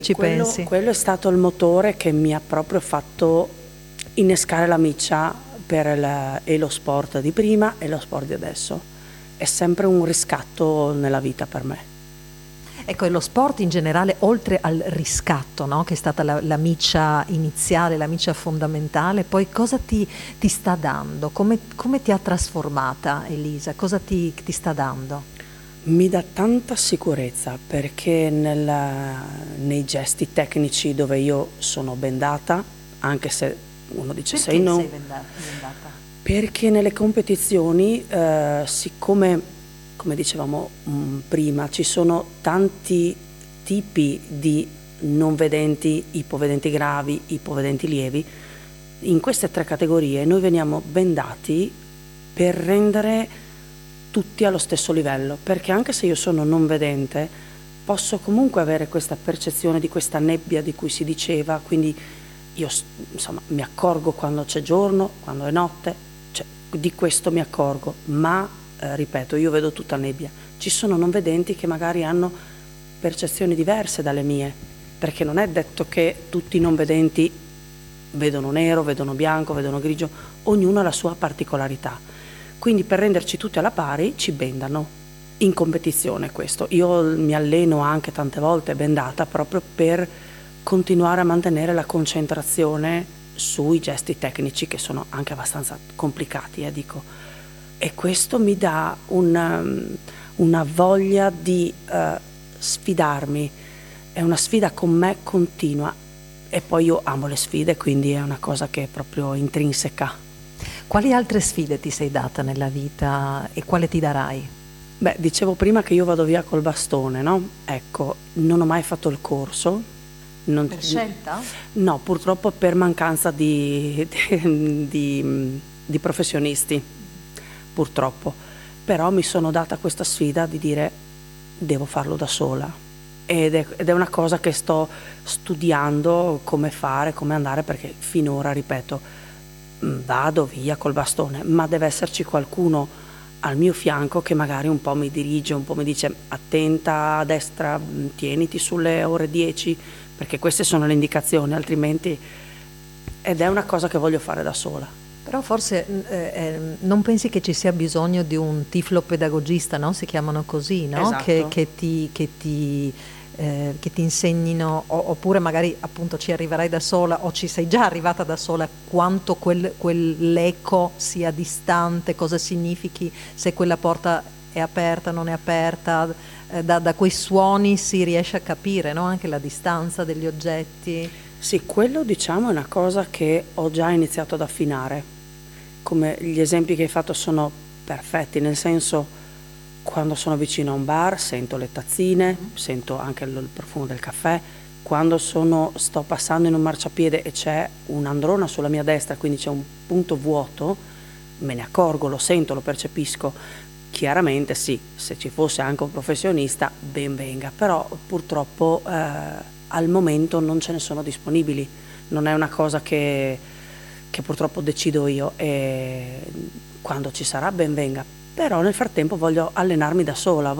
Ci pensi? Quello è stato il motore che mi ha proprio fatto innescare la miccia per e lo sport di prima e lo sport di adesso. È sempre un riscatto nella vita per me. Ecco, e lo sport in generale, oltre al riscatto, no? Che è stata la miccia iniziale, la miccia fondamentale, poi cosa ti sta dando? Come ti ha trasformata Elisa? Cosa ti sta dando? Mi dà tanta sicurezza perché nei gesti tecnici dove io sono bendata, anche se uno dice Perché sei non, sei bendata? perché nelle competizioni, siccome, come dicevamo prima, ci sono tanti tipi di non vedenti, ipovedenti gravi, ipovedenti lievi, in queste tre categorie noi veniamo bendati per rendere tutti allo stesso livello, perché anche se io sono non vedente, posso comunque avere questa percezione di questa nebbia di cui si diceva, quindi io insomma mi accorgo quando c'è giorno, quando è notte, cioè, di questo mi accorgo, ma ripeto, io vedo tutta nebbia. Ci sono non vedenti che magari hanno percezioni diverse dalle mie, perché non è detto che tutti i non vedenti vedono nero, vedono bianco, vedono grigio, ognuno ha la sua particolarità. Quindi per renderci tutti alla pari ci bendano in competizione questo. Io mi alleno anche tante volte bendata proprio per continuare a mantenere la concentrazione sui gesti tecnici che sono anche abbastanza complicati, dico. E questo mi dà una voglia di sfidarmi, è una sfida con me continua e poi io amo le sfide, quindi è una cosa che è proprio intrinseca. Quali altre sfide ti sei data nella vita e quale ti darai? Beh, dicevo prima che io vado via col bastone, no? Ecco, non ho mai fatto il corso. Per scelta? No, purtroppo per mancanza di professionisti, purtroppo. Però mi sono data questa sfida di dire devo farlo da sola. Ed è una cosa che sto studiando come fare, come andare, perché finora, ripeto, vado via col bastone, ma deve esserci qualcuno al mio fianco che magari un po' mi dirige, un po' mi dice attenta a destra, tieniti sulle ore 10, perché queste sono le indicazioni, altrimenti, ed è una cosa che voglio fare da sola. Però forse non pensi che ci sia bisogno di un tiflopedagogista, no? Si chiamano così, no? Esatto. Che ti insegnino, oppure magari appunto ci arriverai da sola o ci sei già arrivata da sola, quanto quell'eco sia distante, cosa significhi, se quella porta è aperta, non è aperta, da quei suoni si riesce a capire, no? Anche la distanza degli oggetti. Sì, quello diciamo è una cosa che ho già iniziato ad affinare. Come gli esempi che hai fatto sono perfetti, nel senso quando sono vicino a un bar sento le tazzine, sento anche il profumo del caffè, quando sto passando in un marciapiede e c'è un'androna sulla mia destra, quindi c'è un punto vuoto, me ne accorgo, lo sento, lo percepisco. Chiaramente sì, se ci fosse anche un professionista ben venga, però purtroppo al momento non ce ne sono disponibili, non è una cosa che purtroppo decido io e quando ci sarà ben venga, però nel frattempo voglio allenarmi da sola,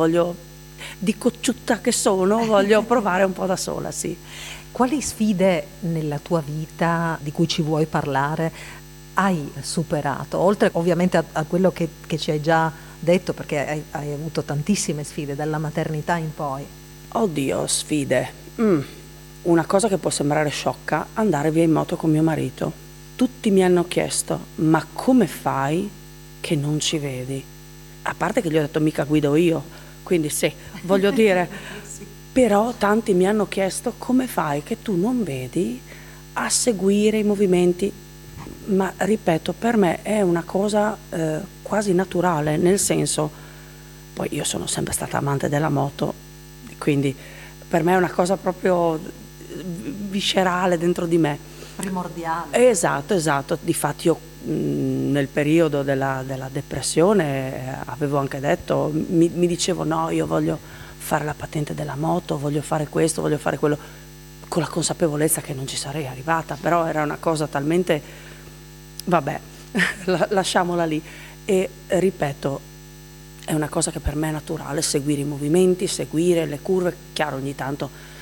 di cocciutta che sono, voglio provare un po' da sola, sì. Quali sfide nella tua vita di cui ci vuoi parlare hai superato? Oltre ovviamente a quello che ci hai già detto, perché hai avuto tantissime sfide dalla maternità in poi. Oddio, sfide. Una cosa che può sembrare sciocca, andare via in moto con mio marito. Tutti mi hanno chiesto, ma come fai che non ci vedi? A parte che gli ho detto mica guido io, quindi sì, voglio dire, però tanti mi hanno chiesto come fai che tu non vedi a seguire i movimenti, ma ripeto, per me è una cosa quasi naturale, nel senso, poi io sono sempre stata amante della moto, quindi per me è una cosa proprio viscerale dentro di me. Primordiale. Esatto, difatti io nel periodo della depressione avevo anche detto, mi dicevo no, io voglio fare la patente della moto, voglio fare questo, voglio fare quello, con la consapevolezza che non ci sarei arrivata, però era una cosa talmente, vabbè, lasciamola lì. E ripeto, è una cosa che per me è naturale, seguire i movimenti, seguire le curve, chiaro ogni tanto